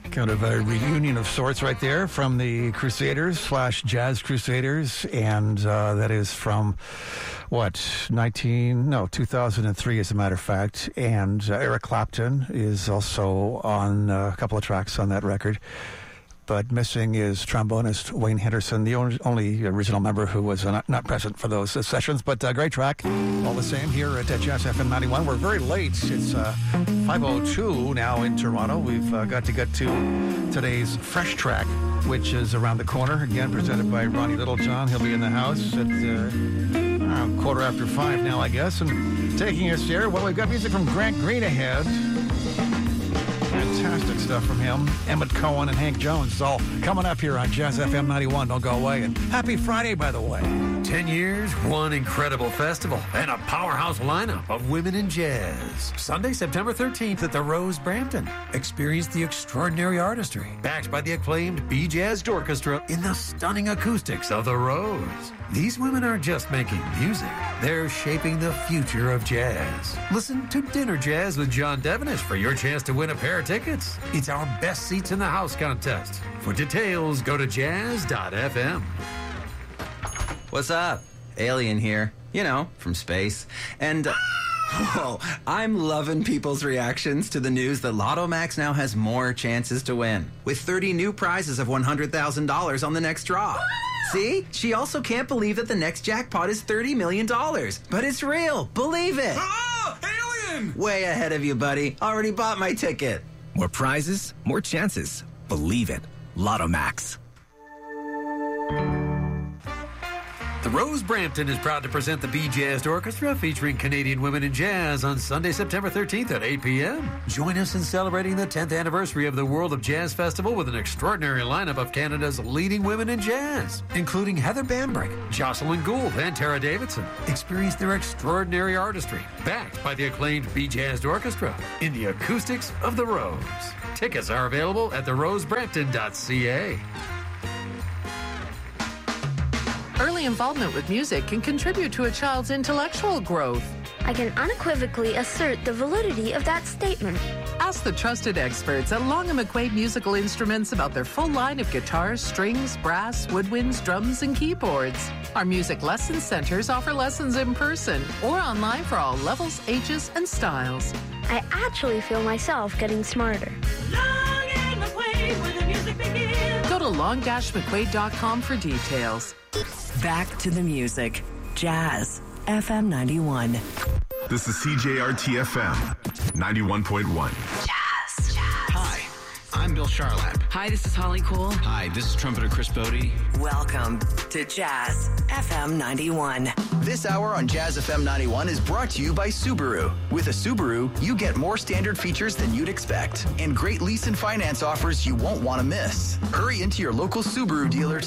Kind of a reunion of sorts right there from the Crusaders / Jazz Crusaders. And that is from, 2003 as a matter of fact. And Eric Clapton is also on a couple of tracks on that record. But missing is trombonist Wayne Henderson, the only original member who was not present for those sessions. But great track, all the same, here at Jazz FM 91. We're very late. It's 5:02 now in Toronto. We've got to get to today's Fresh Track, which is around the corner. Again, presented by Ronnie Littlejohn. He'll be in the house at around 5:15 now, I guess. And taking us there, well, we've got music from Grant Green ahead. Fantastic stuff from him. Emmett Cohen and Hank Jones. It's all coming up here on Jazz FM 91. Don't go away. And happy Friday, by the way. 10 years, one incredible festival, and a powerhouse lineup of women in jazz. Sunday, September 13th at the Rose Brampton. Experience the extraordinary artistry, backed by the acclaimed B-Jazz Orchestra in the stunning acoustics of the Rose. These women aren't just making music. They're shaping the future of jazz. Listen to Dinner Jazz with John Devenish for your chance to win a pair of tickets. It's our Best Seats in the House contest. For details, go to jazz.fm. What's up? Alien here. You know, from space. And, whoa, I'm loving people's reactions to the news that Lotto Max now has more chances to win, with 30 new prizes of $100,000 on the next draw. See? She also can't believe that the next jackpot is $30 million. But it's real. Believe it. Ah! Alien! Way ahead of you, buddy. Already bought my ticket. More prizes, more chances. Believe it. Lotto Max. The Rose Brampton is proud to present the B-Jazz Orchestra featuring Canadian women in jazz on Sunday, September 13th at 8 p.m. Join us in celebrating the 10th anniversary of the World of Jazz Festival with an extraordinary lineup of Canada's leading women in jazz, including Heather Bambrick, Jocelyn Gould, and Tara Davidson. Experience their extraordinary artistry, backed by the acclaimed B-Jazz Orchestra in the acoustics of the Rose. Tickets are available at therosebrampton.ca. Early involvement with music can contribute to a child's intellectual growth. I can unequivocally assert the validity of that statement. Ask the trusted experts at Long & McQuaid Musical Instruments about their full line of guitars, strings, brass, woodwinds, drums, and keyboards. Our music lesson centers offer lessons in person or online for all levels, ages, and styles. I actually feel myself getting smarter. Long and McQuaid, where the music begins. Go to long-mcquaid.com for details. Back to the music. Jazz FM 91. This is CJRT FM 91.1. Jazz. Hi, I'm Bill Charlap. Hi, this is Holly Cole. Hi, this is trumpeter Chris Bodie. Welcome to Jazz FM 91. This hour on Jazz FM 91 is brought to you by Subaru. With a Subaru, you get more standard features than you'd expect and great lease and finance offers you won't want to miss. Hurry into your local Subaru dealer today.